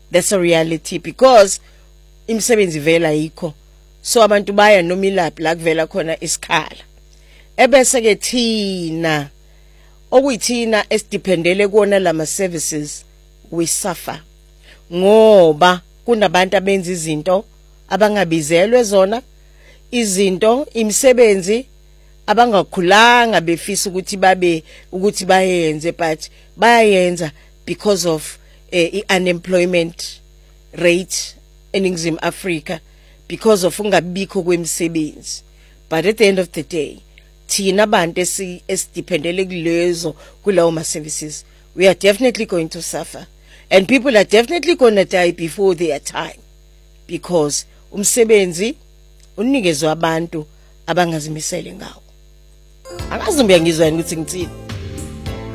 That's a reality because imisebenzi vela yikho. So abantu baya nomilaphi la kuvela khona isikhala. Ebese ke thina okuyithina esidependele kuona lama services we suffer. Ngoba kunabantu abenza izinto abangabizelwe zona, izinto imisebenzi abangakhulanga befisa ukuthi bayenze, but bayenza because of unemployment rate eNingizimu Afrika, because of ungabikho kwemisebenzi. But at the end of the day, thina abantu esidependele kulezo kulawo ma services, we are definitely going to suffer, and people are definitely going to die before their time, because umsebenzi unikezwe abantu abangazimisele ngawo. Angazi ngiyangizwa ukuthi ngithini.